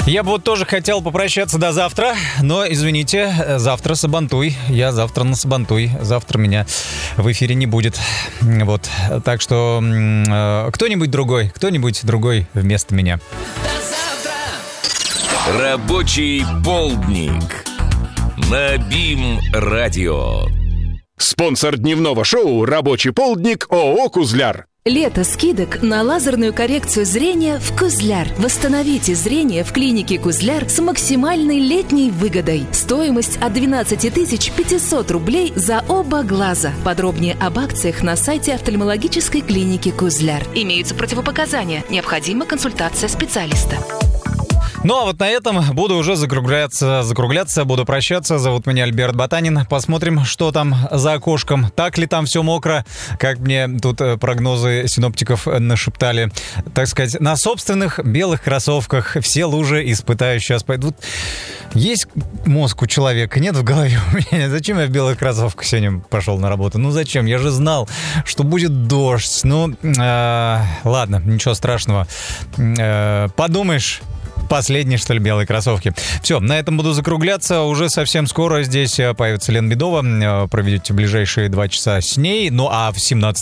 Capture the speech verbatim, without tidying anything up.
Я бы вот тоже хотел попрощаться до завтра, но, извините, завтра Сабантуй. Я завтра на Сабантуй. Завтра меня в эфире не будет. Вот. Так что э, кто-нибудь другой, кто-нибудь другой вместо меня. Рабочий полдник на БИМ-радио. Спонсор дневного шоу «Рабочий полдник» ООО «Кузляр». Лето скидок на лазерную коррекцию зрения в Кузляр. Восстановите зрение в клинике Кузляр с максимальной летней выгодой. Стоимость от двенадцать тысяч пятьсот рублей за оба глаза. Подробнее об акциях на сайте офтальмологической клиники Кузляр. Имеются противопоказания. Необходима консультация специалиста. Ну, а вот на этом буду уже закругляться, закругляться, буду прощаться. Зовут меня Альберт Ботанин. Посмотрим, что там за окошком. Так ли там все мокро, как мне тут прогнозы синоптиков нашептали. Так сказать, на собственных белых кроссовках все лужи испытаю сейчас. Пойдут. Есть мозг у человека, нет в голове у меня. Зачем я в белых кроссовках сегодня пошел на работу? Ну, зачем? Я же знал, что будет дождь. Ну, э, ладно, ничего страшного. Э, подумаешь... Последние, что ли, белые кроссовки. Все, на этом буду закругляться. Уже совсем скоро здесь появится Лена Бедова. Проведете ближайшие два часа с ней. Ну, а в семнадцать